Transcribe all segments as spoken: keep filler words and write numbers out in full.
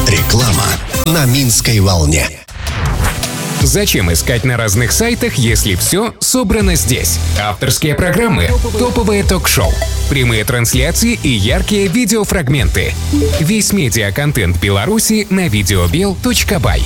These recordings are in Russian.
Реклама на Минской волне. Зачем искать на разных сайтах, если все собрано здесь? Авторские программы, топовые ток-шоу, прямые трансляции и яркие видеофрагменты. Весь медиаконтент Беларуси на видеобел точка бай.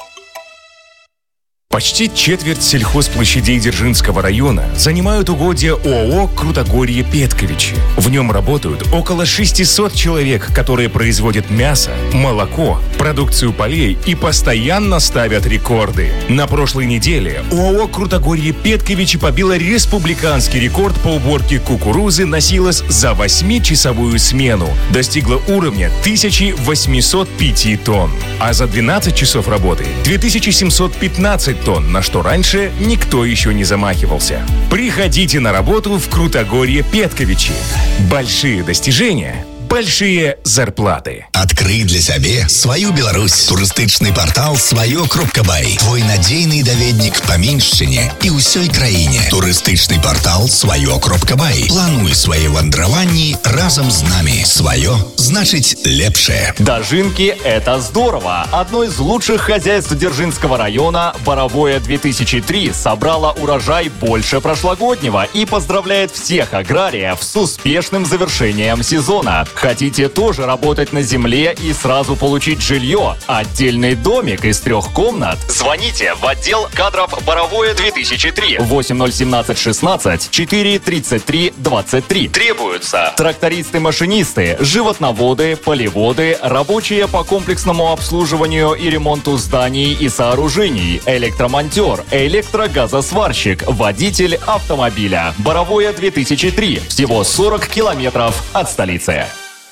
Почти четверть сельхозплощадей Дзержинского района занимают угодья ООО «Крутогорье-Петковичи». В нем работают около шестисот человек, которые производят мясо, молоко, продукцию полей и постоянно ставят рекорды. На прошлой неделе ООО «Крутогорье-Петковичи» побило республиканский рекорд по уборке кукурузы на силос за восьмичасовую смену. Достигла уровня тысяча восемьсот пять тонн. А за двенадцать часов работы – две тысячи семьсот пятнадцать тонн, на что раньше никто еще не замахивался. Приходите на работу в Крутогорье-Петковичи. Большие достижения, большие зарплаты. Открый для сябе свою Беларусь. Турыстычны партал «Свое Кропкабай». Твой надзейный даведнік па Міншчыне і ўсёй краіне. Турыстычны партал «Свое Кропкабай». Плануй свои вандраванні разом с нами. Свое значит лепшее. Дожинки – это здорово. Одно из лучших хозяйств Дзержинского района, Боровое две тысячи три, собрало урожай больше прошлогоднего и поздравляет всех аграриев с успешным завершением сезона. Хотите тоже работать на земле и сразу получить жилье? Отдельный домик из трех комнат? Звоните в отдел кадров Боровое две тысячи три восемь ноль один семь шестнадцать четыре тридцать три двадцать три. Требуются трактористы-машинисты, животноводы, полеводы, рабочие по комплексному обслуживанию и ремонту зданий и сооружений, электромонтер, электрогазосварщик, водитель автомобиля. Боровое две тысячи три. Всего сорок километров от столицы.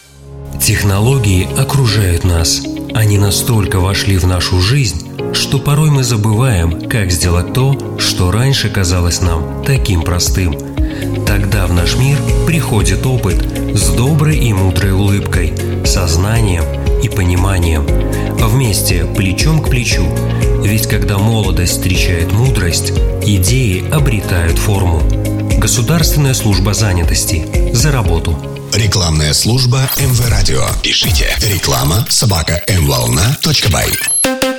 Технологии окружают нас. Они настолько вошли в нашу жизнь, что порой мы забываем, как сделать то, что раньше казалось нам таким простым. Тогда в наш мир приходит опыт с доброй и мудрой улыбкой, сознанием и пониманием. Вместе, плечом к плечу. Ведь когда молодость встречает мудрость, идеи обретают форму. Государственная служба занятости. За работу. Рекламная служба эм вэ радио. Пишите реклама собака эм волна точка бай.